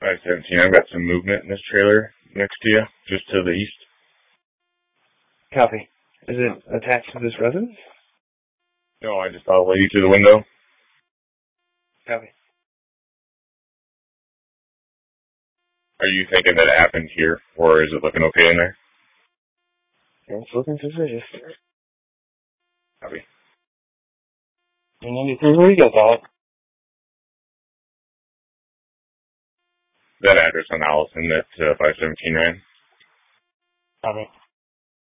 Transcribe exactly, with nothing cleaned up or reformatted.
five seventeen, I've got some movement in this trailer next to you, just to the east. Copy. Is it attached to this residence? No, I just saw a lady through the window. Copy. Are you thinking that it happened here, or is it looking okay in there? It's looking suspicious. Copy. You need to see where you got that. That address on Allison that uh, five seventeen ran? Copy.